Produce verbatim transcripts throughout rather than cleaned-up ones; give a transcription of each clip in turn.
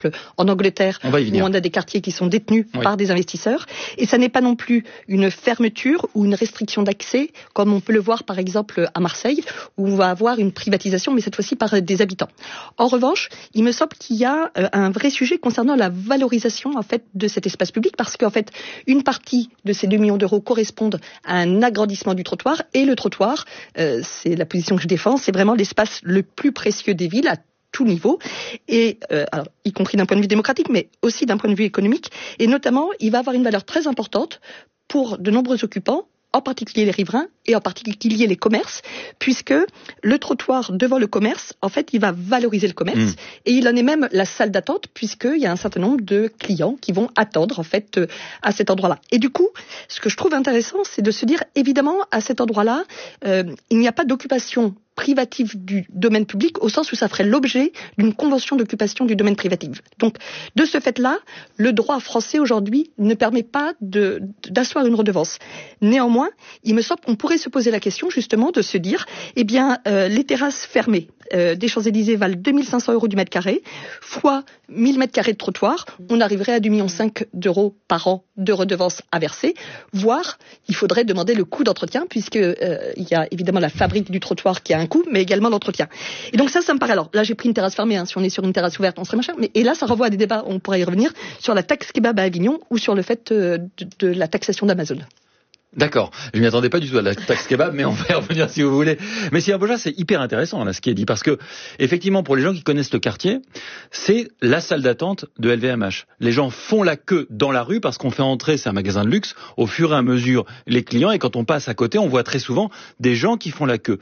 en Angleterre, on où on a des quartiers qui sont détenus oui. par des investisseurs. Et ça n'est pas non plus une fermeture ou une restriction d'accès, comme on peut le voir par exemple à Marseille, où on va avoir une privatisation, mais cette fois-ci par des habitants. En revanche, il me semble qu'il y a un vrai sujet concernant la valorisation en fait de cet espace public, parce qu'en fait, une partie de ces deux millions d'euros correspondent à un agrandissement du trottoir, et le trottoir, euh, c'est la position que je défends, c'est vraiment l'espace le plus précieux des villes, à tout niveau, et euh, alors, y compris d'un point de vue démocratique, mais aussi d'un point de vue économique, et notamment, il va avoir une valeur très importante pour de nombreux occupants, en particulier les riverains et en particulier les commerces, puisque le trottoir devant le commerce, en fait, il va valoriser le commerce, mmh. et il en est même la salle d'attente, puisqu'il y a un certain nombre de clients qui vont attendre, en fait, euh, à cet endroit-là. Et du coup, ce que je trouve intéressant, c'est de se dire, évidemment, à cet endroit-là, euh, il n'y a pas d'occupation privative du domaine public, au sens où ça ferait l'objet d'une convention d'occupation du domaine privatif. Donc, de ce fait-là, le droit français aujourd'hui ne permet pas de, d'asseoir une redevance. Néanmoins, il me semble qu'on pourrait se poser la question, justement, de se dire, eh bien, euh, les terrasses fermées euh, des Champs-Élysées valent deux mille cinq cents euros du mètre carré, fois mille mètres carrés de trottoir, on arriverait à deux virgule cinq millions d'euros par an de redevance à verser, voire, il faudrait demander le coût d'entretien, puisque euh, il y a évidemment la fabrique du trottoir qui a un coût, mais également l'entretien. Et donc ça, ça me paraît, alors là j'ai pris une terrasse fermée, hein, si on est sur une terrasse ouverte, on serait machin, mais et là ça renvoie à des débats, on pourrait y revenir, sur la taxe kebab à Avignon, ou sur le fait euh, de, de la taxation d'Amazon. D'accord, je m'y attendais pas du tout à la taxe kebab, mais on va y revenir si vous voulez. Mais Sylvain Boja, c'est hyper intéressant là ce qui est dit, parce que effectivement pour les gens qui connaissent le quartier, c'est la salle d'attente de L V M H. Les gens font la queue dans la rue parce qu'on fait entrer, c'est un magasin de luxe, au fur et à mesure les clients, et quand on passe à côté, on voit très souvent des gens qui font la queue.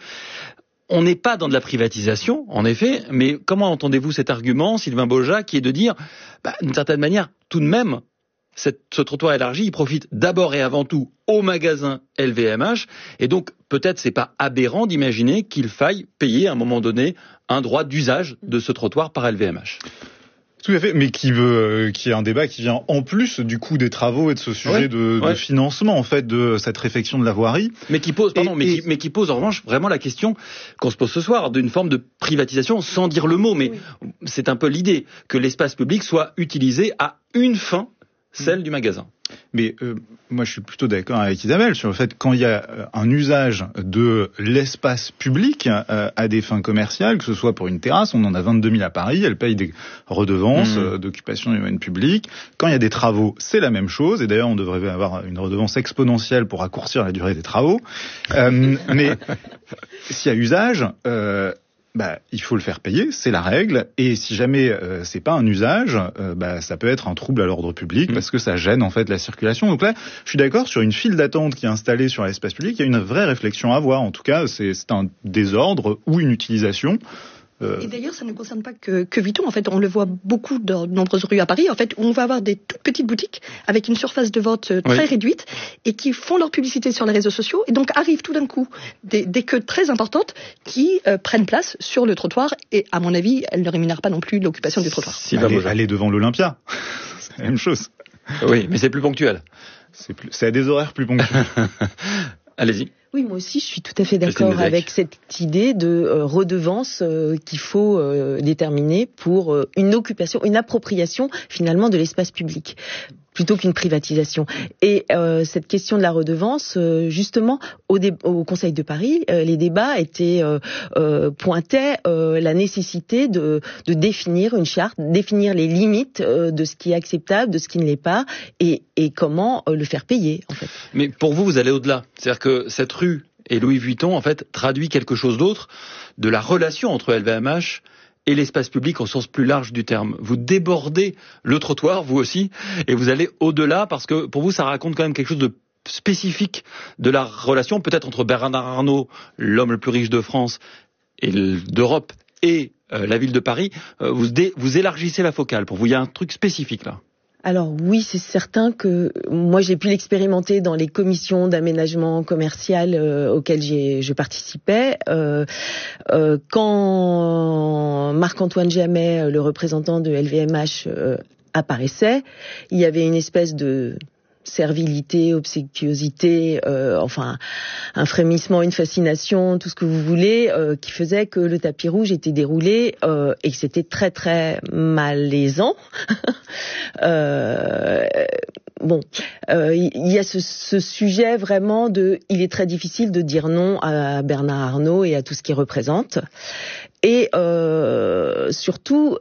On n'est pas dans de la privatisation, en effet, mais comment entendez-vous cet argument, Sylvain Boja, qui est de dire, bah, d'une certaine manière, tout de même, Cette, ce trottoir élargi, il profite d'abord et avant tout au magasin L V M H, et donc peut-être c'est pas aberrant d'imaginer qu'il faille payer à un moment donné un droit d'usage de ce trottoir par L V M H. Tout à fait, mais qui veut, euh, qui est un débat qui vient en plus du coût des travaux et de ce sujet ouais, de, ouais. de financement en fait de cette réfection de la voirie. Mais qui pose, pardon, et, mais, et... Qui, mais qui pose en revanche vraiment la question qu'on se pose ce soir d'une forme de privatisation sans dire le mot, mais oui. c'est un peu l'idée que l'espace public soit utilisé à une fin, celle mmh. du magasin. Mais euh, moi, je suis plutôt d'accord avec Isabelle sur le fait que quand il y a euh, un usage de l'espace public euh, à des fins commerciales, que ce soit pour une terrasse, on en a vingt-deux mille à Paris, elle paye des redevances mmh. euh, d'occupation du domaine public. Quand il y a des travaux, c'est la même chose. Et d'ailleurs, on devrait avoir une redevance exponentielle pour raccourcir la durée des travaux. Euh, mais s'il y a usage... Euh, Bah, il faut le faire payer, c'est la règle. Et si jamais euh, c'est pas un usage, euh, bah, ça peut être un trouble à l'ordre public mmh. parce que ça gêne en fait la circulation. Donc là, je suis d'accord sur une file d'attente qui est installée sur l'espace public. Il y a une vraie réflexion à avoir. En tout cas, c'est, c'est un désordre ou une utilisation. Et d'ailleurs, ça ne concerne pas que, que Vuitton. En fait, on le voit beaucoup dans de nombreuses rues à Paris. En fait, où on va avoir des toutes petites boutiques avec une surface de vente très oui. réduite et qui font leur publicité sur les réseaux sociaux. Et donc, arrivent tout d'un coup des, des queues très importantes qui euh, prennent place sur le trottoir. Et à mon avis, elles ne rémunèrent pas non plus l'occupation du trottoir. Si allez, allez devant l'Olympia. C'est la même chose. Oui, mais c'est plus ponctuel. C'est, plus, c'est à des horaires plus ponctuels. Allez-y. Oui, moi aussi, je suis tout à fait d'accord avec cette idée de euh, redevance euh, qu'il faut euh, déterminer pour euh, une occupation, une appropriation finalement de l'espace public, plutôt qu'une privatisation. Et euh, cette question de la redevance, euh, justement, au, dé- au Conseil de Paris, euh, les débats étaient euh, euh, pointaient euh, la nécessité de, de définir une charte, définir les limites euh, de ce qui est acceptable, de ce qui ne l'est pas, et, et comment euh, le faire payer, en fait. Mais pour vous, vous allez au-delà. C'est-à-dire que cette rue et Louis Vuitton, en fait, traduit quelque chose d'autre de la relation entre L V M H et l'espace public au sens plus large du terme. Vous débordez le trottoir, vous aussi, et vous allez au-delà, parce que pour vous, ça raconte quand même quelque chose de spécifique de la relation, peut-être entre Bernard Arnault, l'homme le plus riche de France et d'Europe, et euh, la ville de Paris. Euh, vous, dé- vous élargissez la focale. Pour vous, il y a un truc spécifique là. Alors oui, c'est certain que moi j'ai pu l'expérimenter dans les commissions d'aménagement commercial euh, auxquelles j'ai, je participais. Euh, euh, quand Marc-Antoine Giamet, le représentant de L V M H, euh, apparaissait, il y avait une espèce de servilité, obséquiosité, euh, enfin un frémissement, une fascination, tout ce que vous voulez, euh, qui faisait que le tapis rouge était déroulé euh, et que c'était très très malaisant. euh, bon, euh, il y a ce, ce sujet vraiment de, il est très difficile de dire non à Bernard Arnault et à tout ce qu'il représente. Et euh, surtout,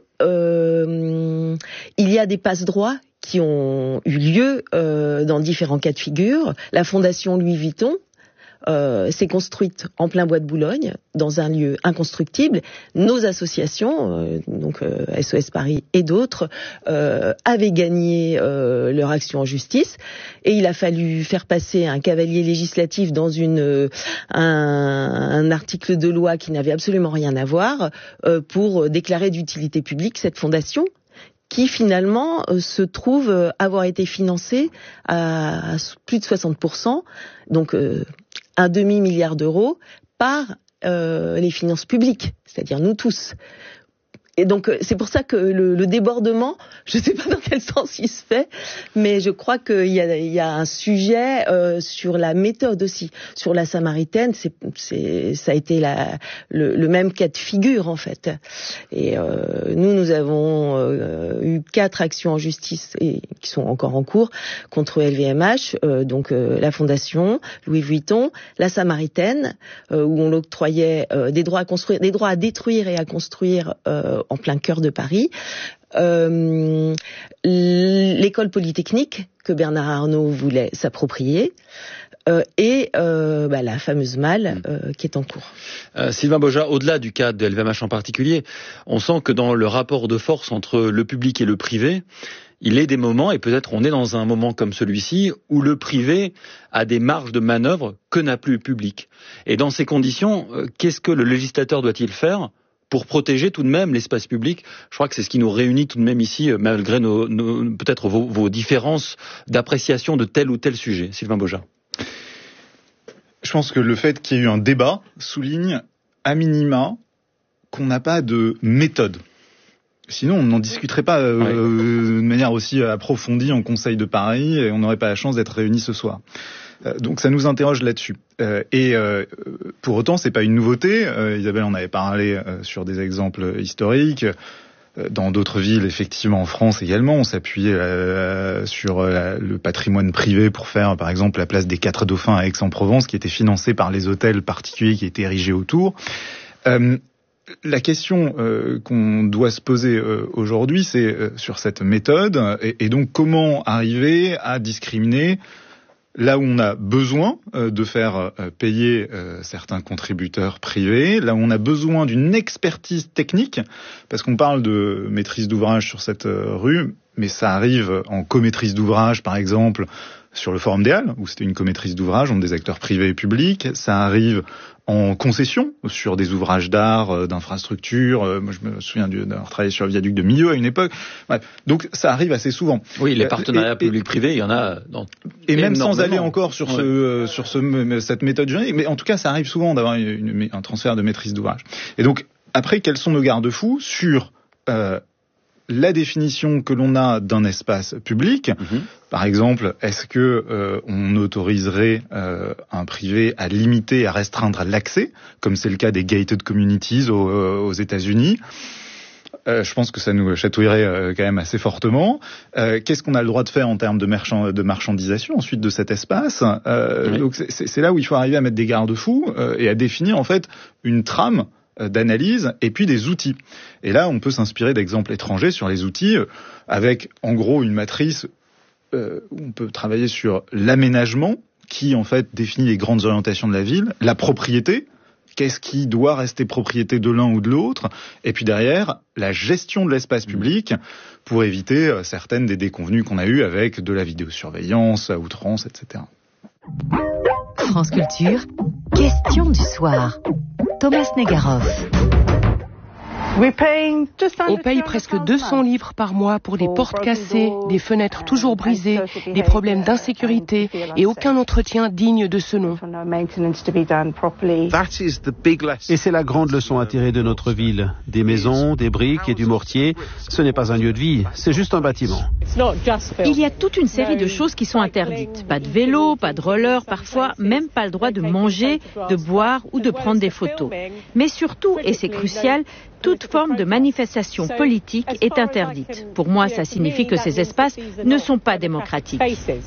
euh, il y a des passe-droits qui ont eu lieu euh, dans différents cas de figure. La Fondation Louis Vuitton euh, s'est construite en plein bois de Boulogne, dans un lieu inconstructible. Nos associations, euh, donc euh, S O S Paris et d'autres, euh, avaient gagné euh, leur action en justice. Et il a fallu faire passer un cavalier législatif dans une euh, un, un article de loi qui n'avait absolument rien à voir euh, pour déclarer d'utilité publique cette fondation, qui finalement euh, se trouve euh, avoir été financé à, à plus de soixante pour cent, donc euh, un demi-milliard d'euros, par euh, les finances publiques, c'est-à-dire nous tous. Et donc c'est pour ça que le, le débordement, je ne sais pas dans quel sens il se fait, mais je crois qu'il y a, il y a un sujet euh, sur la méthode aussi, sur la Samaritaine. C'est, c'est, ça a été la, le, le même cas de figure en fait. Et euh, nous, nous avons euh, eu quatre actions en justice et qui sont encore en cours contre L V M H, euh, donc euh, la Fondation Louis Vuitton, la Samaritaine, euh, où on l'octroyait euh, des droits à construire, des droits à détruire et à construire. Euh, en plein cœur de Paris, euh, l'école polytechnique que Bernard Arnault voulait s'approprier, euh, et euh, bah, la fameuse malle euh, qui est en cours. Euh, Sylvain Baujas, au-delà du cas de L V M H en particulier, on sent que dans le rapport de force entre le public et le privé, il est des moments, et peut-être on est dans un moment comme celui-ci, où le privé a des marges de manœuvre que n'a plus le public. Et dans ces conditions, euh, qu'est-ce que le législateur doit-il faire pour protéger tout de même l'espace public? Je crois que c'est ce qui nous réunit tout de même ici, malgré nos, nos peut-être vos, vos différences d'appréciation de tel ou tel sujet. Sylvain Baujas. Je pense que le fait qu'il y ait eu un débat souligne, à minima, qu'on n'a pas de méthode. Sinon, on n'en discuterait pas euh, ouais. de manière aussi approfondie en Conseil de Paris et on n'aurait pas la chance d'être réunis ce soir. Donc ça nous interroge là-dessus. Euh, et euh, pour autant, c'est pas une nouveauté. Euh, Isabelle en avait parlé euh, sur des exemples historiques. Euh, dans d'autres villes, effectivement, en France également, on s'appuyait euh, sur euh, le patrimoine privé pour faire, par exemple, la place des Quatre Dauphins à Aix-en-Provence, qui était financée par les hôtels particuliers qui étaient érigés autour. Euh, La question euh, qu'on doit se poser euh, aujourd'hui, c'est euh, sur cette méthode, et, et donc comment arriver à discriminer là où on a besoin euh, de faire euh, payer euh, certains contributeurs privés, là où on a besoin d'une expertise technique, parce qu'on parle de maîtrise d'ouvrage sur cette euh, rue, mais ça arrive en comaîtrise d'ouvrage, par exemple, sur le Forum des Halles, où c'était une comaîtrise d'ouvrage entre des acteurs privés et publics. Ça arrive en concession sur des ouvrages d'art, d'infrastructures. Moi, je me souviens d'avoir travaillé sur le viaduc de Millau à une époque. Bref. Donc, ça arrive assez souvent. Oui, les partenariats publics-privés, il y en a dans... Et même sans aller encore sur, ce, ouais. sur ce, cette méthode juridique, mais en tout cas, ça arrive souvent d'avoir une, une, un transfert de maîtrise d'ouvrage. Et donc, après, quels sont nos garde-fous sur... Euh, la définition que l'on a d'un espace public, mmh. par exemple, est-ce que euh, on autoriserait euh, un privé à limiter, à restreindre l'accès, comme c'est le cas des gated communities aux, aux États-Unis? Euh, je pense que ça nous chatouillerait euh, quand même assez fortement. Euh, qu'est-ce qu'on a le droit de faire en termes de, marchand, de marchandisation ensuite de cet espace? euh, oui. Donc c'est, c'est là où il faut arriver à mettre des garde-fous euh, et à définir en fait une trame d'analyse et puis des outils. Et là, on peut s'inspirer d'exemples étrangers sur les outils avec, en gros, une matrice euh, où on peut travailler sur l'aménagement qui, en fait, définit les grandes orientations de la ville, la propriété, qu'est-ce qui doit rester propriété de l'un ou de l'autre, et puis derrière, la gestion de l'espace public pour éviter certaines des déconvenues qu'on a eues avec de la vidéosurveillance à outrance, et cetera. France Culture, question du soir. Thomas Negaroff. On paye presque deux cents livres par mois pour des portes cassées, des fenêtres toujours brisées, des problèmes d'insécurité et aucun entretien digne de ce nom. Et c'est la grande leçon à tirer de notre ville. Des maisons, des briques et du mortier, ce n'est pas un lieu de vie, c'est juste un bâtiment. Il y a toute une série de choses qui sont interdites. Pas de vélo, pas de roller, parfois même pas le droit de manger, de boire ou de prendre des photos. Mais surtout, et c'est crucial, toute forme de manifestation politique est interdite. Pour moi, ça signifie que ces espaces ne sont pas démocratiques.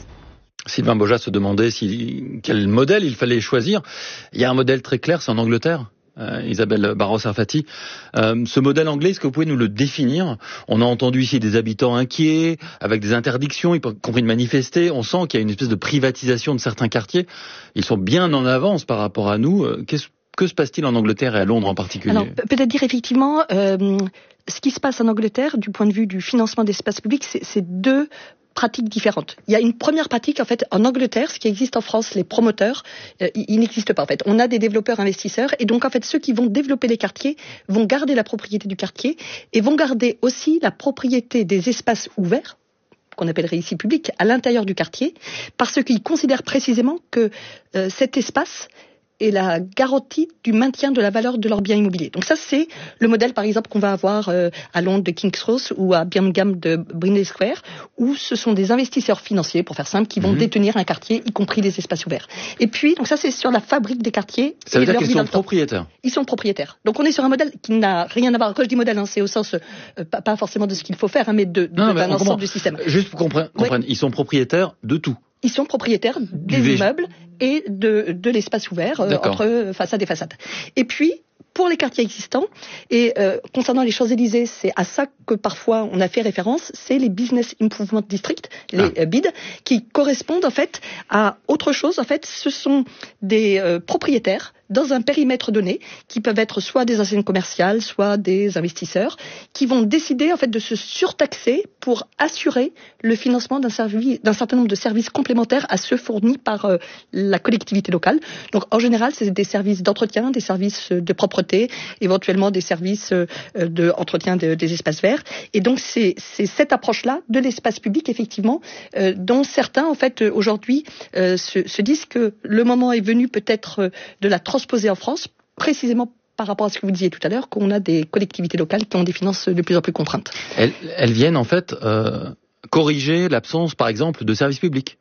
Sylvain Boja se demandait si, quel modèle il fallait choisir. Il y a un modèle très clair, c'est en Angleterre. Euh, Isabelle Barros-Arfati. Euh, ce modèle anglais, est-ce que vous pouvez nous le définir? On a entendu ici des habitants inquiets, avec des interdictions, y compris de manifester. On sent qu'il y a une espèce de privatisation de certains quartiers. Ils sont bien en avance par rapport à nous. Qu'est-ce, que se passe-t-il en Angleterre et à Londres en particulier? Alors, peut-être dire effectivement, euh, ce qui se passe en Angleterre, du point de vue du financement d'espace public, c'est, c'est deux pratiques différentes. Il y a une première pratique, en fait, en Angleterre, ce qui existe en France, les promoteurs, euh, ils n'existent pas, en fait. On a des développeurs investisseurs, et donc, en fait, ceux qui vont développer les quartiers vont garder la propriété du quartier, et vont garder aussi la propriété des espaces ouverts, qu'on appellerait ici publics, à l'intérieur du quartier, parce qu'ils considèrent précisément que euh, cet espace et la garantie du maintien de la valeur de leurs biens immobiliers. Donc ça, c'est le modèle, par exemple, qu'on va avoir euh, à Londres de King's Cross ou à Birmingham de Brindley Square, où ce sont des investisseurs financiers, pour faire simple, qui vont mmh. détenir un quartier, y compris les espaces ouverts. Et puis, donc ça, c'est sur la fabrique des quartiers. Ça veut dire qu'ils sont propriétaires. Ils sont propriétaires. Donc on est sur un modèle qui n'a rien à voir. Quand je dis modèle, hein, c'est au sens, euh, pas, pas forcément de ce qu'il faut faire, hein, mais de, de, non, d'un ensemble du système. Juste pour comprendre, ouais. Ils sont propriétaires de tout. Ils sont propriétaires des du immeubles et de, de l'espace ouvert euh, entre façade et façade. Et puis, pour les quartiers existants, et euh, concernant les Champs-Élysées, c'est à ça que parfois on a fait référence, c'est les Business Improvement District, les ah. euh, B I D, qui correspondent en fait à autre chose. En fait, ce sont des euh, propriétaires dans un périmètre donné, qui peuvent être soit des enseignes commerciales, soit des investisseurs, qui vont décider en fait de se surtaxer pour assurer le financement d'un, servi, d'un certain nombre de services complémentaires à ceux fournis par euh, la collectivité locale. Donc en général, c'est des services d'entretien, des services de propreté, éventuellement des services euh, d'entretien de, des espaces verts. Et donc c'est, c'est cette approche-là de l'espace public, effectivement, euh, dont certains en fait aujourd'hui euh, se, se disent que le moment est venu peut-être euh, de la transformation posé en France, précisément par rapport à ce que vous disiez tout à l'heure, qu'on a des collectivités locales qui ont des finances de plus en plus contraintes. Elles, elles viennent en fait euh, corriger l'absence, par exemple, de services publics.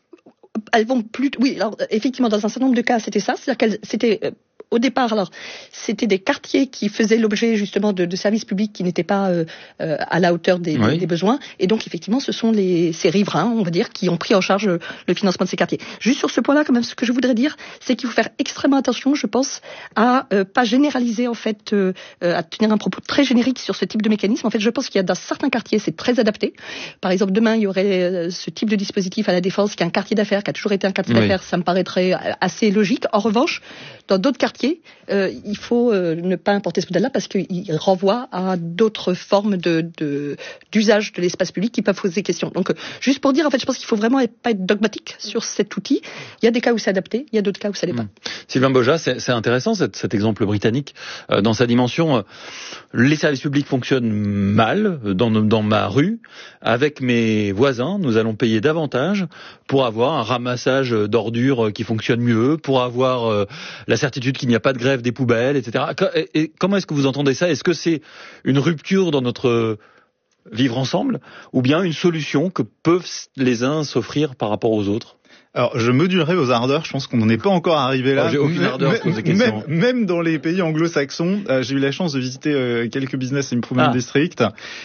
Elles vont plus, oui, alors effectivement, dans un certain nombre de cas, c'était ça, c'est-à-dire qu'elles, c'était euh, au départ, alors, c'était des quartiers qui faisaient l'objet justement de, de services publics qui n'étaient pas euh, euh, à la hauteur des, oui. des, des besoins. Et donc, effectivement, ce sont les, ces riverains, on va dire, qui ont pris en charge le financement de ces quartiers. Juste sur ce point-là, quand même, ce que je voudrais dire, c'est qu'il faut faire extrêmement attention, je pense, à euh, pas généraliser, en fait, euh, à tenir un propos très générique sur ce type de mécanisme. En fait, je pense qu'il y a dans certains quartiers, c'est très adapté. Par exemple, demain, il y aurait euh, ce type de dispositif à la Défense, qui est un quartier d'affaires, qui a toujours été un quartier oui. d'affaires. Ça me paraîtrait assez logique. En revanche, dans d'autres quartiers, Euh, il faut euh, ne pas importer ce modèle-là parce qu'il renvoie à d'autres formes de, de, d'usage de l'espace public qui peuvent poser des questions. Donc, euh, juste pour dire, en fait, je pense qu'il faut vraiment être, pas être dogmatique sur cet outil. Il y a des cas où c'est adapté, il y a d'autres cas où ça l'est pas. Mmh. Sylvain Boja, c'est, c'est intéressant cet, cet exemple britannique euh, dans sa dimension. Euh, les services publics fonctionnent mal dans, dans ma rue. Avec mes voisins, nous allons payer davantage pour avoir un ramassage d'ordures qui fonctionne mieux, pour avoir euh, la certitude qu'il n'y a pas de grève des poubelles, et cetera. Et comment est-ce que vous entendez ça? Est-ce que c'est une rupture dans notre vivre ensemble ou bien une solution que peuvent les uns s'offrir par rapport aux autres? Alors, je mesurerai aux ardeurs, je pense qu'on n'en est pas encore arrivé là. Oh, j'ai aucune ardeur pour poser des questions. Même, même dans les pays anglo-saxons, euh, j'ai eu la chance de visiter euh, quelques business improvement ah. districts.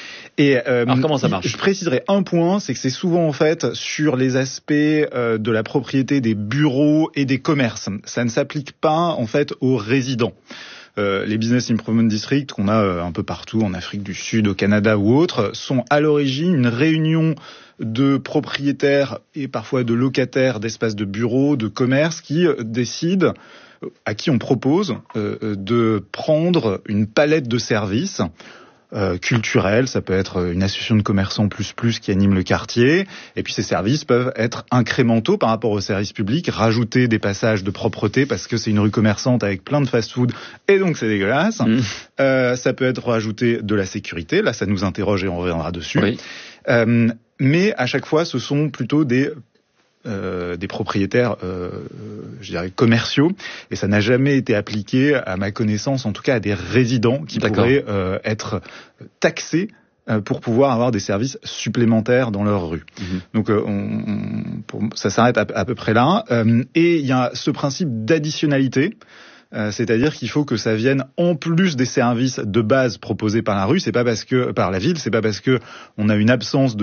Et euh, alors comment ça marche? Je préciserai un point, c'est que c'est souvent en fait sur les aspects euh, de la propriété des bureaux et des commerces. Ça ne s'applique pas en fait aux résidents. Euh, les business improvement districts qu'on a euh, un peu partout en Afrique du Sud, au Canada ou autres, sont à l'origine une réunion de propriétaires et parfois de locataires d'espaces de bureaux, de commerces qui euh, décident, à qui on propose euh, de prendre une palette de services euh, culturel, ça peut être une association de commerçants plus plus qui anime le quartier, et puis ces services peuvent être incrémentaux par rapport aux services publics, rajouter des passages de propreté parce que c'est une rue commerçante avec plein de fast-food et donc c'est dégueulasse. Mmh. Euh, ça peut être rajouter de la sécurité, là ça nous interroge et on reviendra dessus. Oui. Euh, mais à chaque fois ce sont plutôt des Euh, des propriétaires, euh, je dirais commerciaux, et ça n'a jamais été appliqué, à ma connaissance, en tout cas à des résidents qui D'accord. pourraient euh, être taxés euh, pour pouvoir avoir des services supplémentaires dans leur rue. Mmh. Donc euh, on, on, pour, ça s'arrête à, à peu près là. Euh, et il y a ce principe d'additionnalité. Euh, c'est-à-dire qu'il faut que ça vienne en plus des services de base proposés par la rue. C'est pas parce que par la ville, c'est pas parce que on a une absence de